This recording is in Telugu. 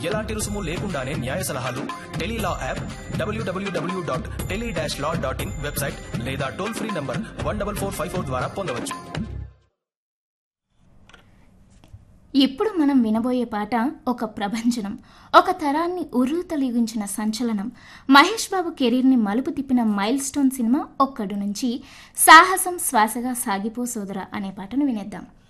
ఎలాంటి రుసుము లేకుండానే న్యాయ సలహాలు టెలీలా యాప్, www.tele-law.in వెబ్సైట్ లేదా టోల్ ఫ్రీ నంబర్ 14454 ద్వారా పొందవచ్చు. ఇప్పుడు మనం వినబోయే పాట ఒక ప్రభంజనం, ఒక తరాన్ని ఉర్రూతలిగించిన సంచలనం. మహేష్ బాబు కెరీర్ని మలుపు తిప్పిన మైల్ స్టోన్ సినిమా ఒక్కడు నుంచి సాహసం శ్వాసగా సాగిపో సోదరా అనే పాటను వినేద్దాం.